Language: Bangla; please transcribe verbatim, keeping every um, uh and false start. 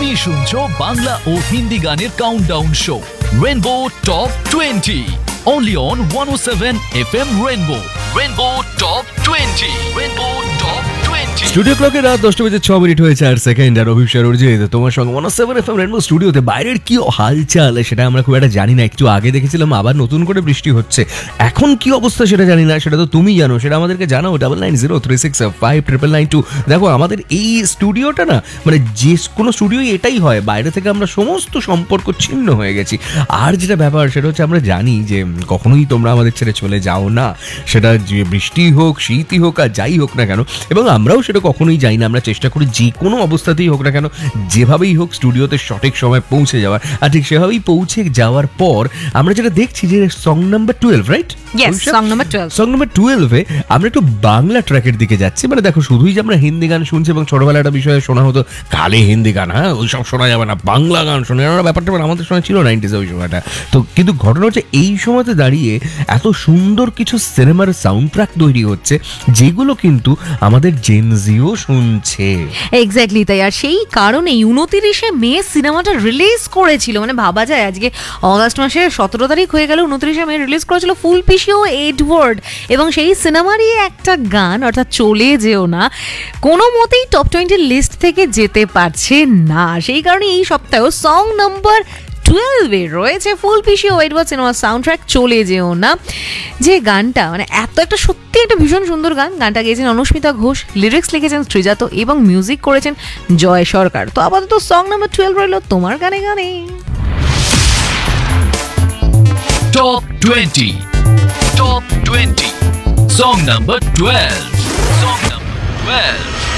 তুমি শুনছো বাংলা ও হিন্দি গানের countdown show rainbow top twenty only on one oh seven F M Rainbow. Rainbow Top twenty. Rainbow Top twenty. Studio ক্লকে রাত দশটা বেজে ছ মিনিট হয়েছে আর সেকেন্ড আর অভিষেক অর্জিত তোমার সঙ্গে ওয়ান ও সেভেন এফ এম রেনবো স্টুডিওতে। বাইরের কি হালচাল সেটা আমরা খুব একটা জানি না। একটু আগে দেখেছিলাম আবার নতুন করে বৃষ্টি হচ্ছে, এখন কি অবস্থা সেটা জানি না, সেটা তো তুমি জানো, সেটা আমাদেরকে জানাও double nine zero three six five triple nine two. দেখো আমাদের এই স্টুডিওটা না, মানে যে কোনো স্টুডিওই এটাই হয়, বাইরে থেকে আমরা সমস্ত সম্পর্ক ছিন্ন হয়ে গেছি। আর যেটা ব্যাপার সেটা হচ্ছে আমরা জানি যে কখনোই তোমরা আমাদের ছেড়ে চলে যাও না, সেটা যে বৃষ্টি হোক শীতই হোক আর যাই হোক না কেন, এবং আমরাও সেটা কখনোই যাই না। আমরা চেষ্টা করি যে কোনো অবস্থাতেই হোক না কেন, যেভাবেই হোক স্টুডিওতে সঠিক সময় পৌঁছে যাওয়ার। আর ঠিক সেভাবেই পৌঁছে যাওয়ার পর আমরা যেটা দেখছি যে song number twelve, right? Song number twelve song number টুয়েলভে আমরা একটু বাংলা ট্র্যাকের দিকে যাচ্ছি। মানে দেখো, শুধুই যে আমরা হিন্দি গান শুনছি, এবং ছোটবেলায় একটা বিষয়ে শোনা হতো কালে হিন্দি গান, হ্যাঁ ওই সব শোনা যাবে না, বাংলা গান শোনা যাবে না, ব্যাপারটা আমাদের সময় ছিল নাইনটিজে ওই সময়টা। তো কিন্তু ঘটনা হচ্ছে এই সময়তে দাঁড়িয়ে এত সুন্দর কিছু সিনেমার সাউন্ড ট্র্যাক তৈরি হচ্ছে যেগুলো কিন্তু আমাদের জেনজিও শুনছে। এক্স্যাক্টলি তাই। আর সেই কারণে উনত্রিশে মে সিনেমাটা রিলিজ করেছিল, মানে ভাবা যায় আজকে অগাস্ট মাসের সতেরো তারিখ হয়ে গেল, উনত্রিশে মে রিলিজ করেছিল ফুলপিসি ও এডওয়ার্ড, এবং সেই সিনেমারই একটা গান অর্থাৎ চলে যেও না কোনো মতেই টপ টোয়েন্টির লিস্ট থেকে যেতে পারছে না। সেই কারণে এই সপ্তাহেও সং নাম্বার টুয়েলভে রয়েছে ফুলপিসি ও এডওয়ার্ড সিনেমার সাউন্ড ট্র্যাক চলে যেও না, যে গানটা মানে এত একটা সত্যি একটা ভীষণ সুন্দর গান। গানটা গেয়েছেন অনুস্মিতা ঘোষ, লিরিক্স লিখেছেন শ্রীজাত এবং মিউজিক করেছেন জয় সরকার। তো আপাতত সং নাম্বার টুয়েলভ রইল তোমার গানে গানে। Top twenty. Top twenty. Song number twelve. Song number twelve.